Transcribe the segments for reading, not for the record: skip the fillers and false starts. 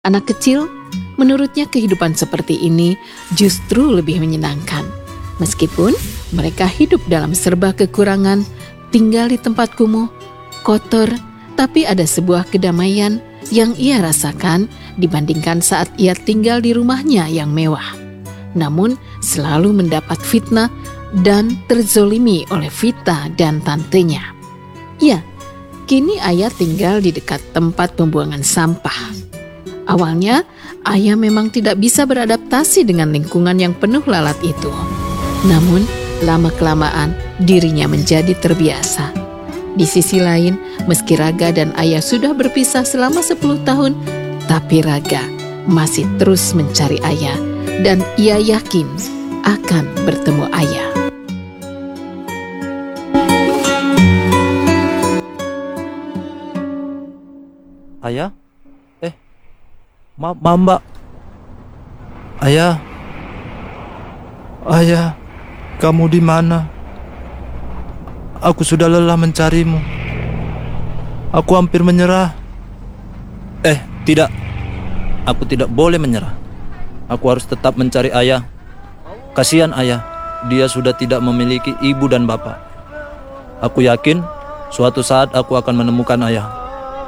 Anak kecil, menurutnya kehidupan seperti ini justru lebih menyenangkan. Meskipun mereka hidup dalam serba kekurangan, tinggal di tempat kumuh, kotor, tapi ada sebuah kedamaian yang ia rasakan dibandingkan saat ia tinggal di rumahnya yang mewah. Namun selalu mendapat fitnah dan terzolimi oleh Vita dan tantenya. Ya, kini ayah tinggal di dekat tempat pembuangan sampah. Awalnya, ayah memang tidak bisa beradaptasi dengan lingkungan yang penuh lalat itu. Namun, lama-kelamaan dirinya menjadi terbiasa. Di sisi lain, meski Raga dan ayah sudah berpisah selama 10 tahun, tapi Raga masih terus mencari ayah dan ia yakin akan bertemu ayah. Ayah? Mbak. Ayah. Ayah, kamu di mana? Aku sudah lelah mencarimu. Aku hampir menyerah. Tidak. Aku tidak boleh menyerah. Aku harus tetap mencari ayah. Kasihan ayah, dia sudah tidak memiliki ibu dan bapak. Aku yakin suatu saat aku akan menemukan ayah.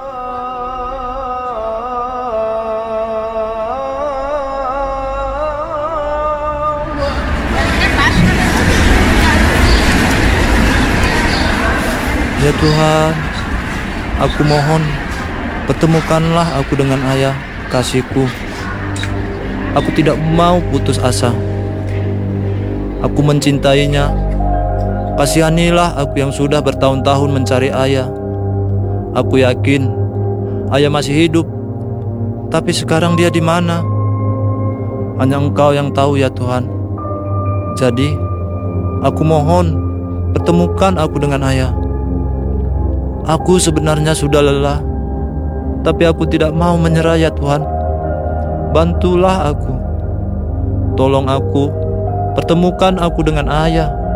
Ya Tuhan, aku mohon, pertemukanlah aku dengan ayah, kasihku. Aku tidak mau putus asa. Aku mencintainya. Kasihanilah aku yang sudah bertahun-tahun mencari ayah. Aku yakin ayah masih hidup, tapi sekarang dia di mana? Hanya Engkau yang tahu ya Tuhan. Jadi, aku mohon, pertemukan aku dengan ayah. Aku sebenarnya sudah lelah, tapi aku tidak mau menyerah ya Tuhan. Bantulah aku. Tolong aku, pertemukan aku dengan ayah.